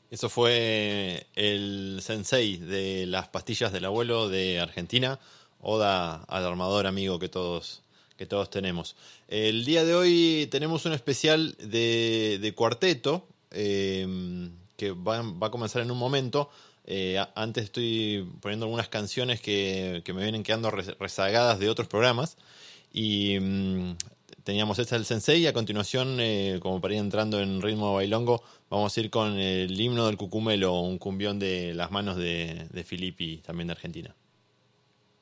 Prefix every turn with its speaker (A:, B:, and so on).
A: Eso fue el sensei de las pastillas del abuelo de Argentina, Oda al armador amigo que todos tenemos. El día de hoy tenemos un especial de cuarteto que va a comenzar en un momento. Antes estoy poniendo algunas canciones que me vienen quedando rezagadas de otros programas. Y teníamos esta del Sensei y a continuación, como para ir entrando en ritmo bailongo, vamos a ir con el himno del Cucumelo, un cumbión de las manos de Filippi, también de Argentina.